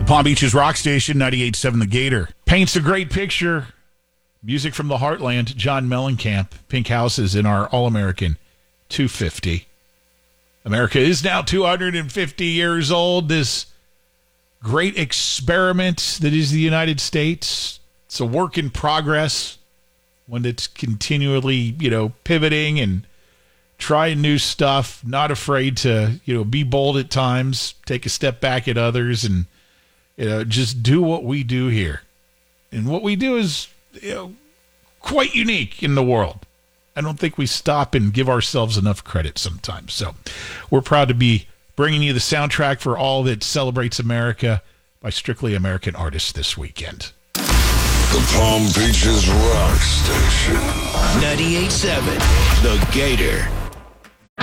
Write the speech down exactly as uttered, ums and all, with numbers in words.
Palm Beach's rock station, ninety-eight point seven The Gator. Paints a great picture. Music from the Heartland, John Mellencamp. Pink Houses in our All-American two fifty. America is now two hundred fifty years old. This great experiment that is the United States. It's a work in progress, one that's continually, you know, pivoting and trying new stuff, not afraid to, you know, be bold at times, take a step back at others, and, you know, just do what we do here. And what we do is, you know, quite unique in the world. I don't think we stop and give ourselves enough credit sometimes. So we're proud to be bringing you the soundtrack for all that celebrates America by Strictly American artists this weekend. The Palm Beaches Rock Station. ninety-eight point seven The Gator.